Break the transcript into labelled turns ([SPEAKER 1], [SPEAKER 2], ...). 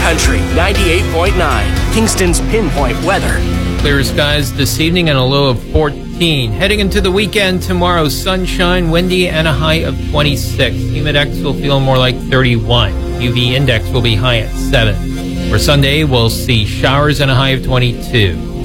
[SPEAKER 1] Country 98.9, Kingston's Pinpoint Weather.
[SPEAKER 2] Clear skies this evening and a low of 14. Heading into the weekend tomorrow, sunshine, windy, and a high of 26. Humidex will feel more like 31. UV index will be high at 7. For Sunday, we'll see showers and a high of 22.